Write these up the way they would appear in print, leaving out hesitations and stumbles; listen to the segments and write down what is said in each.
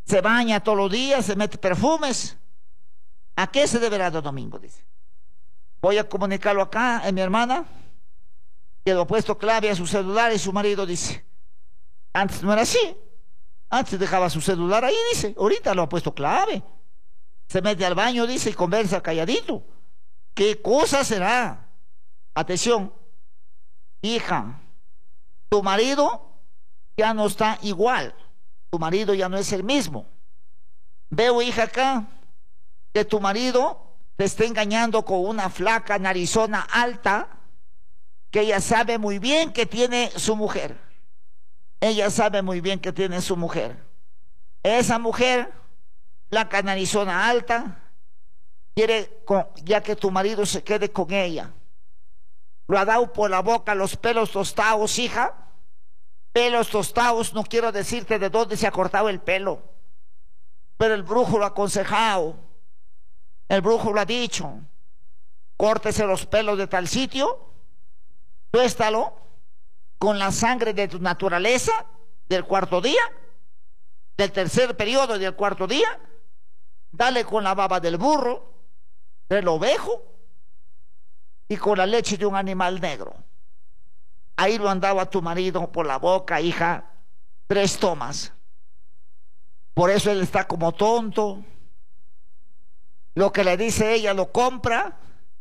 se baña todos los días, se mete perfumes. ¿A qué se deberá de domingo? Dice. Voy a comunicarlo acá en mi hermana, que lo ha puesto clave a su celular y su marido dice, antes no era así, antes dejaba su celular ahí, dice, ahorita lo ha puesto clave. Se mete al baño, dice, y conversa calladito. ¿Qué cosa será? Atención, hija, tu marido ya no está igual, tu marido ya no es el mismo. Veo, hija, acá, que tu marido te está engañando con una flaca narizona alta, que ella sabe muy bien que tiene su mujer. Ella sabe muy bien que tiene su mujer. Esa mujer, flaca narizona alta, quiere, ya que tu marido se quede con ella. Lo ha dado por la boca los pelos tostados, hija. Pelos tostados, no quiero decirte de dónde se ha cortado el pelo, pero el brujo lo ha aconsejado. El brujo lo ha dicho, córtese los pelos de tal sitio, tuéstalo con la sangre de tu naturaleza del cuarto día, del tercer periodo del cuarto día, dale con la baba del burro, del ovejo y con la leche de un animal negro. Ahí lo andaba tu marido por la boca, hija, 3 tomas. Por eso él está como tonto. Lo que le dice ella lo compra,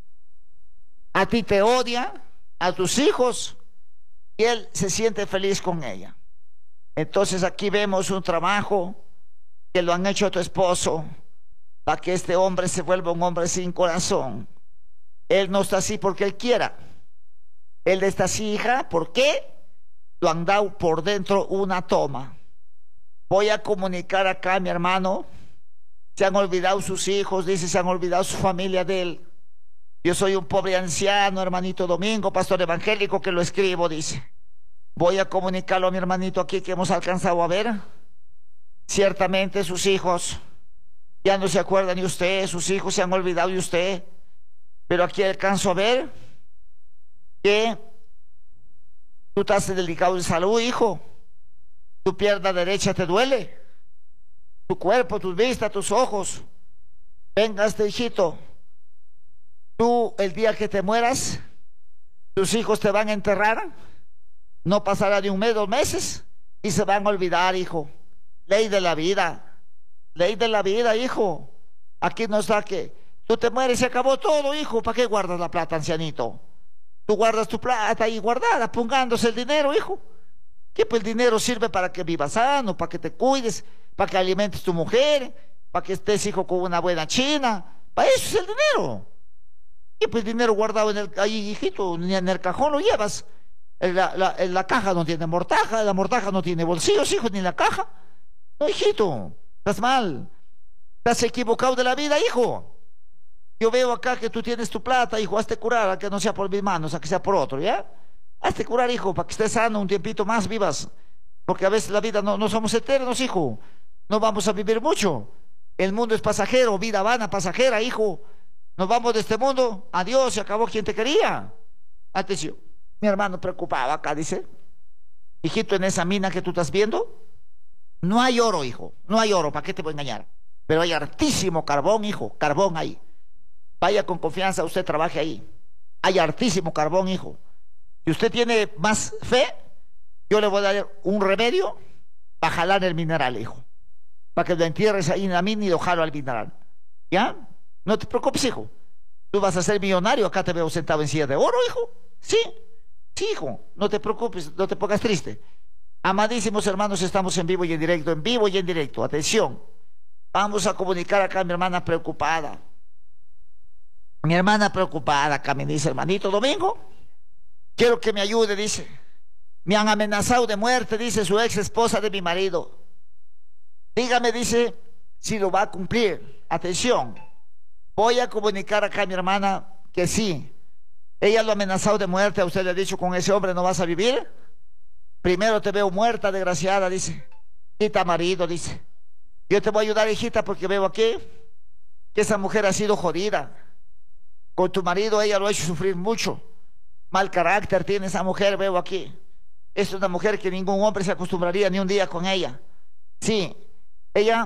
a ti te odia, a tus hijos, y él se siente feliz con ella. Entonces aquí vemos un trabajo que lo han hecho a tu esposo para que este hombre se vuelva un hombre sin corazón. Él no está así porque él quiera. Él está así, hija, ¿por qué? Lo han dado por dentro una toma. Voy a comunicar acá a mi hermano. Se han olvidado sus hijos, dice, se han olvidado su familia de él. Yo soy un pobre anciano, hermanito Domingo, pastor evangélico, que lo escribo, dice. Voy a comunicarlo a mi hermanito aquí que hemos alcanzado a ver. Ciertamente sus hijos ya no se acuerdan de usted, sus hijos se han olvidado de usted. Pero aquí alcanzo a ver que tú estás delicado de salud, hijo. Tu pierna derecha te duele. Tu cuerpo, tus vistas, tus ojos. Venga, hijito. Tú, el día que te mueras, tus hijos te van a enterrar. No pasará de 1 mes, 2 meses, y se van a olvidar, hijo. Ley de la vida. Ley de la vida, hijo. Aquí no está que tú te mueres y se acabó todo, hijo. ¿Para qué guardas la plata, ancianito? Tú guardas tu plata ahí guardada, pongándose el dinero, hijo. Que pues el dinero sirve para que vivas sano, para que te cuides, para que alimentes tu mujer, para que estés, hijo, con una buena china. Para eso es el dinero. Y pues el dinero guardado ahí, hijito, ni en el cajón lo llevas. La caja no tiene mortaja, la mortaja no tiene bolsillos, hijo, ni la caja. No, hijito, estás mal. Estás equivocado de la vida, hijo. Yo veo acá que tú tienes tu plata, hijo, hazte curar, a que no sea por mis manos, a que sea por otro, ¿ya? Hazte curar, hijo, para que estés sano un tiempito más, vivas. Porque a veces la vida no somos eternos, hijo. No vamos a vivir mucho. El mundo es pasajero, vida vana, pasajera, hijo. Nos vamos de este mundo, adiós, se acabó quien te quería. Atención, mi hermano preocupado acá dice, hijito, en esa mina que tú estás viendo, no hay oro, hijo, no hay oro, ¿para qué te voy a engañar? Pero hay hartísimo carbón, hijo, carbón ahí. Vaya con confianza, usted trabaje ahí. Hay hartísimo carbón, hijo. Si usted tiene más fe, yo le voy a dar un remedio para jalar el mineral, hijo. Para que lo entierres ahí en la mina y lo jalo al mineral. ¿Ya? No te preocupes, hijo. Tú vas a ser millonario, acá te veo sentado en silla de oro, hijo. Sí, sí, hijo. No te preocupes, no te pongas triste. Amadísimos hermanos, estamos en vivo y en directo, en vivo y en directo. Atención. Vamos a comunicar acá a mi hermana preocupada. Mi hermana preocupada acá me dice, hermanito Domingo, quiero que me ayude, dice. Me han amenazado de muerte, dice su ex esposa de mi marido. Dígame, dice, si lo va a cumplir. Atención. Voy a comunicar acá a mi hermana que sí. Ella lo ha amenazado de muerte. A usted le ha dicho, con ese hombre no vas a vivir. Primero te veo muerta, desgraciada, dice. Quita marido, dice. Yo te voy a ayudar, hijita, porque veo aquí que esa mujer ha sido jodida. Con tu marido ella lo ha hecho sufrir mucho. Mal carácter tiene esa mujer, veo aquí. Es una mujer que ningún hombre se acostumbraría ni un día con ella. Sí, ella